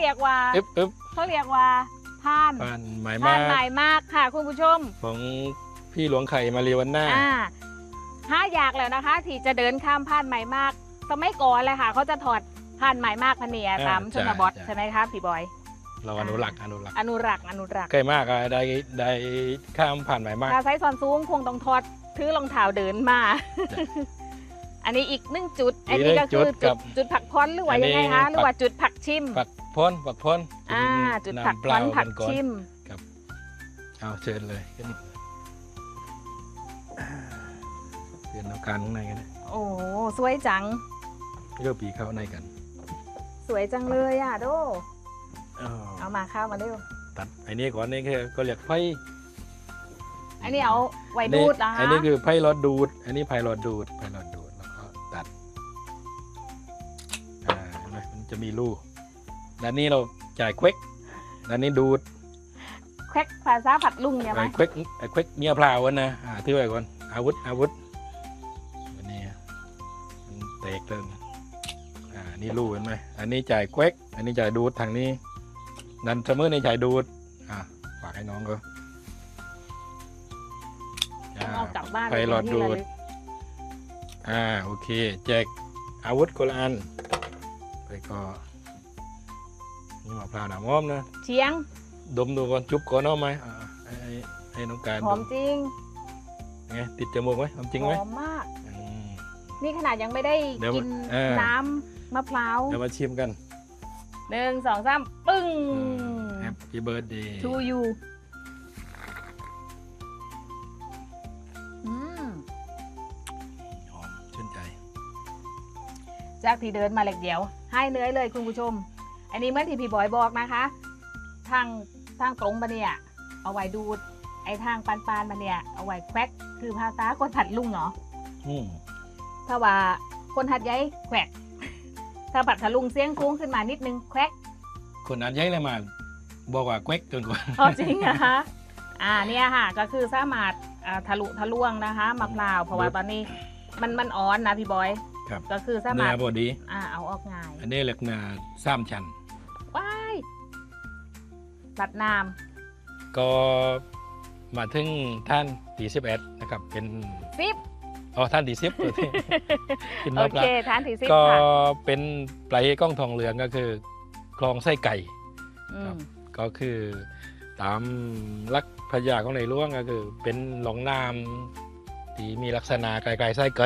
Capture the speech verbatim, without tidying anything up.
รียกว่าอึ๊บอึ๊บเขาเรียกว่าผ่านผ่านหมายผ่ามาน กหมายมากค่ะคุณผู้ชมของพี่หลวงไข่มาเรียวันหน้าอ่าห้าอยากแล้วนะคะ ที่จะเดินข้ามผ่านหมายมากสมัยก่อนเลยค่ะเขาจะถอดผ่านหมายมากพะเนียอ่าตามชนบทใช่ใช่ไหมครับพี่บอยเราอนุรักษ์อนุรักษ์อนุรักษ์อนุรักษ์ใกล้มากอะได้ได้ข้ามผ่านหมายมากถ้าไซส์ซอนสูงคงต้องถอดถือรองเท้าเดินมา อันนี้อีกหนึ่งจุด อันนี้ก็คือจุดจุดผักพ้นหรือว่ายังไงคะหรือว่าจุดผักชิมผักพ้นผักพ้นอ่าจุดผักน้ำเปพ้ล่านผักก่อนชิมครับเอาเชิญเลยขึ้นเปลี่ยนน้ำการข้างในกันเลยโอ้สวยจังเลือกปีเข้าในกันสวยจังเลยอ่ะโดอ้าวเอามาข้าวมาเร็วตัดไอ้นี่ก่อนนี่คือก็เรียกไพ่อันนี้เอาไว้ดูดนะคะอันนี้คือไพ่หลอดดูด อันนี้ไพ่หลอดดูดไพ่หลอดดูดแล้วก็ตัดอ่าเห็นไหมมันจะมีรูด้านนี้เราจ่ายเควกด้านนี้ดูดแควกภาษาผัดลุงเนี่ยไหมไอ้เควกไอ้เควกเมียพลาวกันนะอ่าถือไว้ก่อนอาวุธอาวุธอันนี้มันเตกเติมอ่านี่รูเห็นไหมอันนี้จ่ายเควกอันนี้จ่ายดูดทางนี้ดันเสมอในจ่ายดูดอ่าฝากให้น้องก็อ่าเอากลับบ้านไพ่หลอดดูด อ่าโอเคแจกอาวุธคนละอันไปก็นี่มะพร้าวหนามอ้อมนะเชียงดมดูก่อนจุ๊บก่อนเอาไหมอ่าให้ให้ให้น้องการหอดมมจริงไงติดจมูกไหมหอมจริงไหมหอมมากอืมนี่ขนาดยังไม่ได้เดี๋ยวกินเออน้ำมะพร้าวเดี๋ยวมาชิมกันหนึ่งสองสามปึ้งแฮปปี้เบิร์ดเดย์ to you อืมหอมชื่นใจจากที่เดินมาเล็กเดียว ให้เนื้อเลยคุณผู้ชม อันนี้เมื่อที่พี่บอยบอกนะคะ ทางทางตรงมาเนี่ย เอาไว้ดูด ไอ้ทางปานปานมาเนี่ย เอาไว้แควกคือภาษาคนหัดลุงเนาะอืมถ้าว่าคนหัดใหญ่แควก ถ้าผัดทะลุงเสียงสูงขึ้นมานิดนึงแควกคนอันยัยเลยมาบอกว่าเควกจนกว่าอ๋อจริงนะคะ อ่าเนี่ยค่ะก็คือสามารถอ่าทะลุทะลวงนะคะมะพร้าวเพราะว่าตอนนี้มันมันอ่อนนะพี่บอยครับก็คือสาเนื้มารอถพอดีอ่าเอาออกง่ายอันนี้เรียกเนื้อสามชั้นว้ายตัดน้ก็มาถึงท่านที่สิบเอ็ดนะครับเป็นำซิปอ๋อท่านที่สิบตัวที่ กินโอมะพร้าเคว ทานที่ซิปก็ค่ะเป็นปลายก้องทองเหลืองก็คือคลองไส้ไก่อืมก็คือตามลักษณ์พระยาของในหลวงก็คือเป็นหลองน้ำที่มีลักษณะไกลๆไส้ไก่